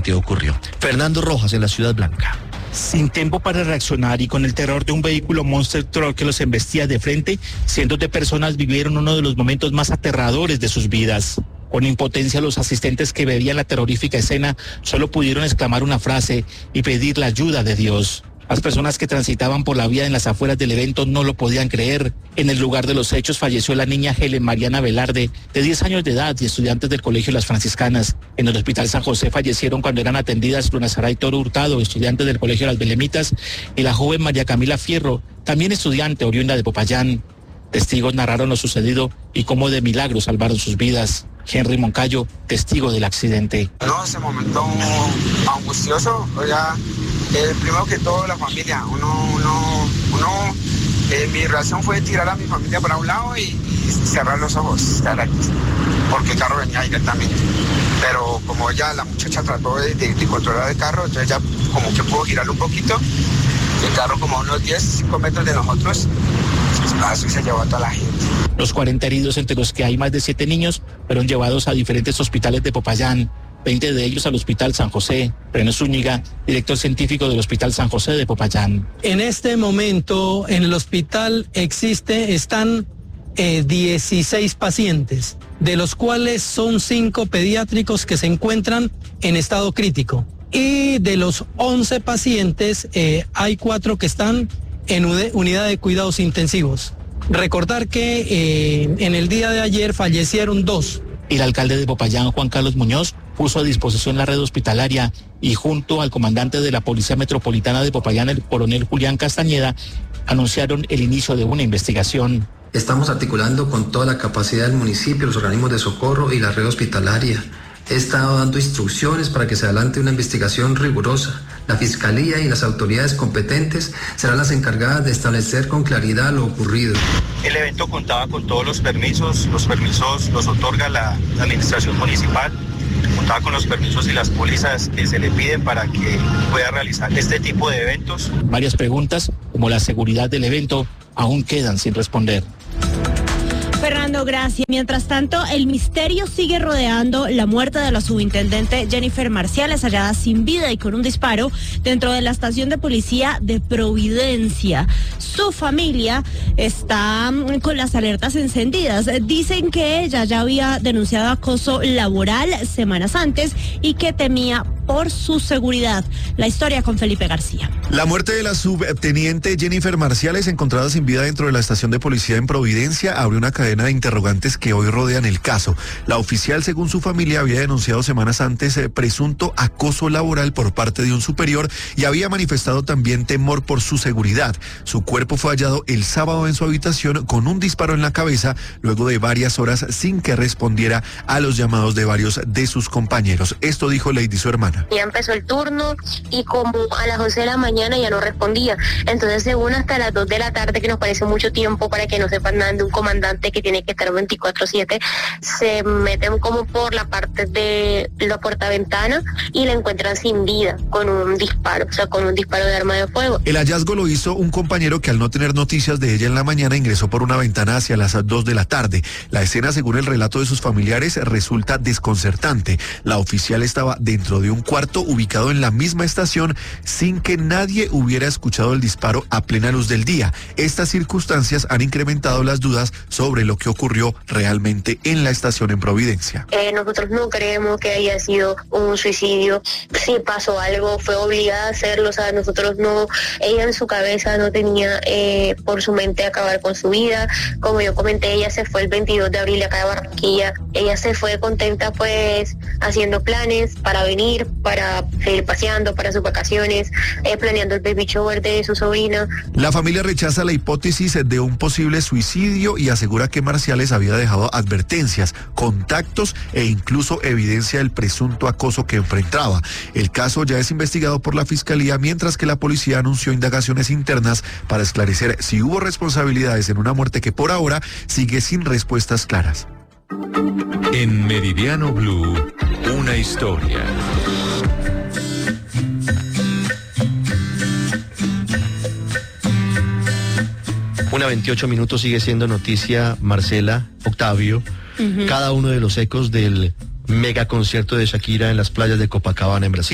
realmente ocurrió. Fernando Rojas, en la Ciudad Blanca. Sin tiempo para reaccionar y con el terror de un vehículo Monster Truck que los embestía de frente, cientos de personas vivieron uno de los momentos más aterradores de sus vidas. Con impotencia, los asistentes que veían la terrorífica escena solo pudieron exclamar una frase y pedir la ayuda de Dios. Las personas que transitaban por la vía en las afueras del evento no lo podían creer. En el lugar de los hechos falleció la niña Helen Mariana Velarde, de 10 años de edad y estudiante del Colegio Las Franciscanas. En el Hospital San José fallecieron cuando eran atendidas Luna Saray Toro Hurtado, estudiante del Colegio Las Belemitas, y la joven María Camila Fierro, también estudiante oriunda de Popayán. Testigos narraron lo sucedido y cómo de milagro salvaron sus vidas. Henry Moncayo, testigo del accidente. No, ese momento angustioso, primero que todo la familia, mi reacción fue tirar a mi familia para un lado y cerrar los ojos, porque el carro venía directamente. Pero como la muchacha trató de controlar el carro, entonces ya como que pudo girarlo un poquito, el carro como a unos 5 metros de nosotros, y se llevó a toda la gente. Los 40 heridos, entre los que hay más de 7 niños, fueron llevados a diferentes hospitales de Popayán, 20 de ellos al Hospital San José. René Zúñiga, director científico del Hospital San José de Popayán. En este momento en el hospital están 16 pacientes, de los cuales son 5 pediátricos que se encuentran en estado crítico. Y de los 11 pacientes hay 4 que están en unidad de cuidados intensivos. Recordar que en el día de ayer fallecieron 2. El alcalde de Popayán, Juan Carlos Muñoz, puso a disposición la red hospitalaria y junto al comandante de la Policía Metropolitana de Popayán, el coronel Julián Castañeda, anunciaron el inicio de una investigación. Estamos articulando con toda la capacidad del municipio, los organismos de socorro y la red hospitalaria. He estado dando instrucciones para que se adelante una investigación rigurosa. La Fiscalía y las autoridades competentes serán las encargadas de establecer con claridad lo ocurrido. El evento contaba con todos los permisos los otorga la administración municipal, contaba con los permisos y las pólizas que se le piden para que pueda realizar este tipo de eventos. Varias preguntas, como la seguridad del evento, aún quedan sin responder. Fernando, gracias. Mientras tanto, el misterio sigue rodeando la muerte de la subintendente Jennifer Marciales, hallada sin vida y con un disparo dentro de la estación de policía de Providencia. Su familia está con las alertas encendidas. Dicen que ella ya había denunciado acoso laboral semanas antes y que temía por su seguridad. La historia con Felipe García. La muerte de la subteniente Jennifer Marciales, encontrada sin vida dentro de la estación de policía en Providencia, abrió una cadena de interrogantes que hoy rodean el caso. La oficial, según su familia, había denunciado semanas antes presunto acoso laboral por parte de un superior y había manifestado también temor por su seguridad. Su cuerpo fue hallado el sábado en su habitación con un disparo en la cabeza luego de varias horas sin que respondiera a los llamados de varios de sus compañeros. Esto dijo Lady, su hermana. Ya empezó el turno y como a las 11 de la mañana ya no respondía. Entonces, según hasta las 2 de la tarde, que nos parece mucho tiempo para que no sepan nada de un comandante que tiene que estar 24/7, se meten como por la parte de la puerta-ventana y la encuentran sin vida con un disparo, con un disparo de arma de fuego. El hallazgo lo hizo un compañero que al no tener noticias de ella en la mañana ingresó por una ventana hacia las 2 de la tarde. La escena, según el relato de sus familiares, resulta desconcertante. La oficial estaba dentro de un cuarto ubicado en la misma estación sin que nadie hubiera escuchado el disparo a plena luz del día. Estas circunstancias han incrementado las dudas sobre lo que ocurrió realmente en la estación en Providencia. Nosotros no creemos que haya sido un suicidio. Si pasó algo, fue obligada a hacerlo. Nosotros no, ella en su cabeza no tenía por su mente acabar con su vida. Como yo comenté, ella se fue el 22 de abril acá de Barranquilla. Ella se fue contenta pues haciendo planes para venir, para seguir paseando, para sus vacaciones, planeando el baby shower de su sobrina. La familia rechaza la hipótesis de un posible suicidio y asegura que Marciales había dejado advertencias, contactos e incluso evidencia del presunto acoso que enfrentaba. El caso ya es investigado por la Fiscalía, mientras que la policía anunció indagaciones internas para esclarecer si hubo responsabilidades en una muerte que por ahora sigue sin respuestas claras. En Meridiano Blue, una historia. 1:28 sigue siendo noticia, Marcela, Octavio, cada uno de los ecos del mega concierto de Shakira en las playas de Copacabana en Brasil.